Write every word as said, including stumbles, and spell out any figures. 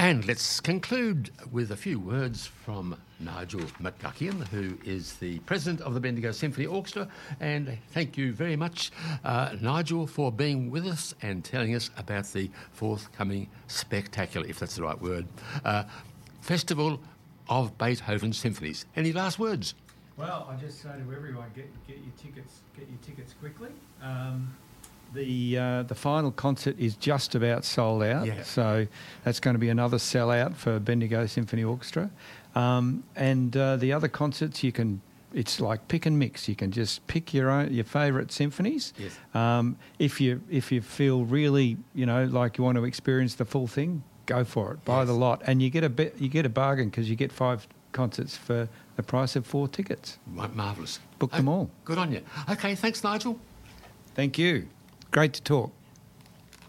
And let's conclude with a few words from Nigel McGuckian, who is the president of the Bendigo Symphony Orchestra. And thank you very much, uh, Nigel, for being with us and telling us about the forthcoming spectacular, if that's the right word, uh, Festival of Beethoven Symphonies. Any last words? Well, I just say to everyone, get get your tickets, get your tickets quickly. Um, The uh, the final concert is just about sold out, yeah. so that's going to be another sellout for Bendigo Symphony Orchestra. Um, and uh, the other concerts, you can, it's like pick and mix. You can just pick your own your favourite symphonies. Yes. Um, if you if you feel really, you know, like you want to experience the full thing, go for it. Buy Yes. the lot, and you get a bit, you get a bargain because you get five concerts for the price of four tickets. Marvellous. Book them all. Good on you. Okay, thanks, Nigel. Thank you. Great to talk.